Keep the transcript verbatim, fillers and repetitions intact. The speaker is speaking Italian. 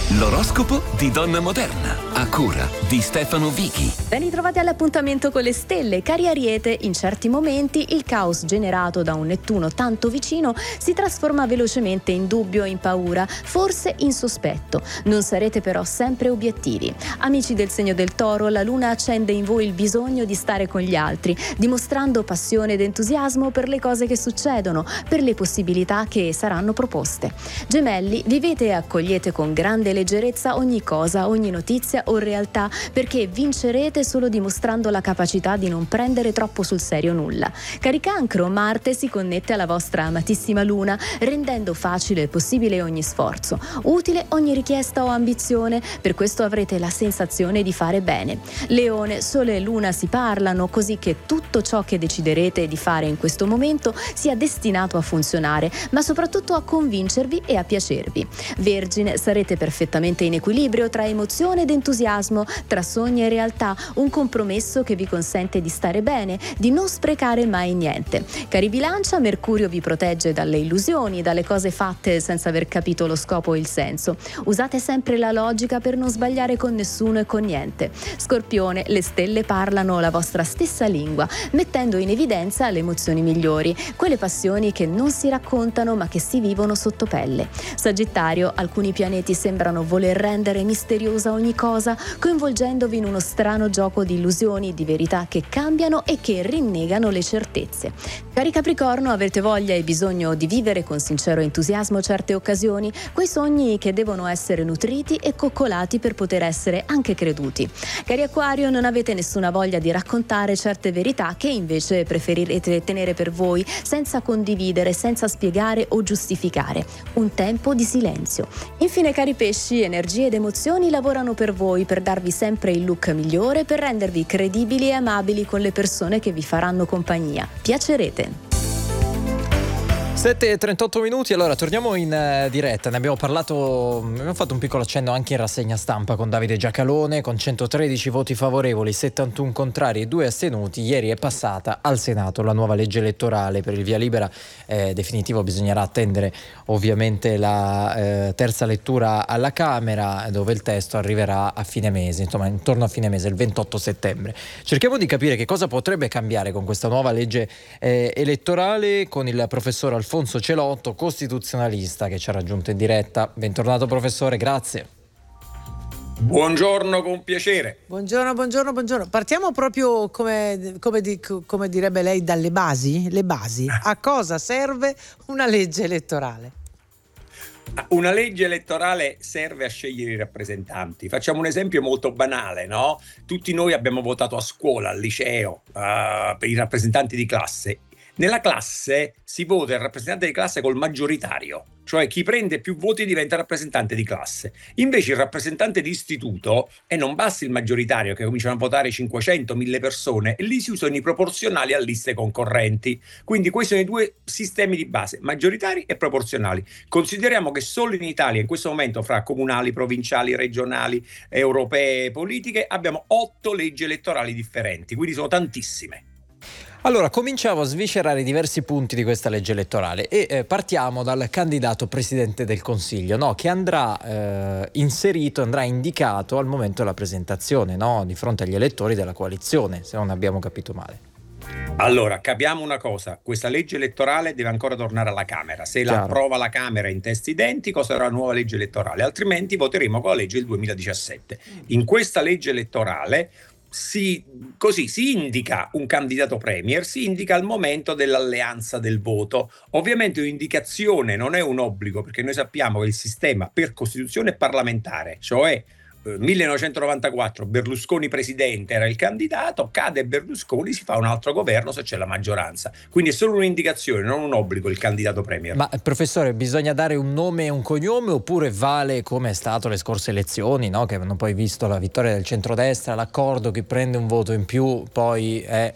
L'oroscopo di Donna Moderna, a cura di Stefano Vichi. Ben ritrovati all'appuntamento con le stelle. Cari Ariete, in certi momenti il caos generato da un Nettuno tanto vicino si trasforma velocemente in dubbio e in paura, forse in sospetto. Non sarete però sempre obiettivi. Amici del segno del Toro, la Luna accende in voi il bisogno di stare con gli altri, dimostrando passione ed entusiasmo per le cose che succedono, per le possibilità che saranno proposte. Gemelli, vivete e accogliete con grande leggerezza ogni cosa, ogni notizia o realtà, perché vincerete solo dimostrando la capacità di non prendere troppo sul serio nulla. Cari Cancro, Marte si connette alla vostra amatissima Luna, rendendo facile e possibile ogni sforzo, utile ogni richiesta o ambizione, per questo avrete la sensazione di fare bene. Leone, Sole e Luna si parlano, così che tutto ciò che deciderete di fare in questo momento sia destinato a funzionare, ma soprattutto a convincervi e a piacervi. Vergine, sarete perfettamente in equilibrio tra emozione ed entusiasmo, tra sogni e realtà, un compromesso che vi consente di stare bene, di non sprecare mai niente. Cari Bilancia, Mercurio vi protegge dalle illusioni, dalle cose fatte senza aver capito lo scopo e il senso. Usate sempre la logica per non sbagliare con nessuno e con niente. Scorpione, le stelle parlano la vostra stessa lingua, mettendo in evidenza le emozioni migliori, quelle passioni che non si raccontano ma che si vivono sotto pelle. Sagittario, alcuni pianeti sembrano voler rendere misteriosa ogni cosa, coinvolgendovi in uno strano gioco di illusioni, di verità che cambiano e che rinnegano le certezze. Cari Capricorno, avete voglia e bisogno di vivere con sincero entusiasmo certe occasioni, quei sogni che devono essere nutriti e coccolati per poter essere anche creduti. Cari Acquario, non avete nessuna voglia di raccontare certe verità che invece preferirete tenere per voi, senza condividere, senza spiegare o giustificare. Un tempo di silenzio. Infine, cari Pesci, energie ed emozioni lavorano per voi, per darvi sempre il look migliore, per rendervi credibili e amabili con le persone che vi faranno compagnia. Piacerete. sette e trentotto minuti, allora torniamo in uh, diretta, ne abbiamo parlato, abbiamo fatto un piccolo accenno anche in rassegna stampa con Davide Giacalone, con centotredici voti favorevoli, settantuno contrari e due astenuti. Ieri è passata al Senato la nuova legge elettorale. Per il via libera eh, definitivo bisognerà attendere ovviamente la eh, terza lettura alla Camera, dove il testo arriverà a fine mese, insomma intorno a fine mese, il ventotto settembre. Cerchiamo di capire che cosa potrebbe cambiare con questa nuova legge eh, elettorale con il professor Alfonso Alfonso Celotto, costituzionalista, che ci ha raggiunto in diretta. Bentornato professore, grazie. Buongiorno, con piacere. Buongiorno, buongiorno, buongiorno. Partiamo proprio come, come, di, come direbbe lei dalle basi, le basi. A cosa serve una legge elettorale? Una legge elettorale serve a scegliere i rappresentanti. Facciamo un esempio molto banale, no? Tutti noi abbiamo votato a scuola, al liceo, uh, per i rappresentanti di classe. Nella classe si vota il rappresentante di classe col maggioritario, cioè chi prende più voti diventa rappresentante di classe. Invece il rappresentante di istituto, e non basta il maggioritario che cominciano a votare cinquecento mille persone, e lì si usano i proporzionali a liste concorrenti. Quindi questi sono i due sistemi di base, maggioritari e proporzionali. Consideriamo che solo in Italia in questo momento, fra comunali, provinciali, regionali, europee, politiche, abbiamo otto leggi elettorali differenti, quindi sono tantissime. Allora, cominciamo a sviscerare diversi punti di questa legge elettorale e eh, partiamo dal candidato presidente del Consiglio, no? Che andrà eh, inserito, andrà indicato al momento della presentazione, no? Di fronte agli elettori della coalizione, se non abbiamo capito male. Allora, capiamo una cosa, questa legge elettorale deve ancora tornare alla Camera. Se Chiaro. la approva la Camera in testo identico sarà una nuova legge elettorale, altrimenti voteremo con la legge del duemiladiciassette. In questa legge elettorale Si, così si indica un candidato premier, si indica al momento dell'alleanza del voto. Ovviamente un'indicazione non è un obbligo, perché noi sappiamo che il sistema per Costituzione è parlamentare, cioè millenovecentonovantaquattro Berlusconi presidente era il candidato, cade Berlusconi, si fa un altro governo se c'è la maggioranza. Quindi è solo un'indicazione, non un obbligo il candidato premier. Ma professore, bisogna dare un nome e un cognome oppure vale come è stato le scorse elezioni, no? Che hanno poi visto la vittoria del centrodestra, l'accordo, chi prende un voto in più poi è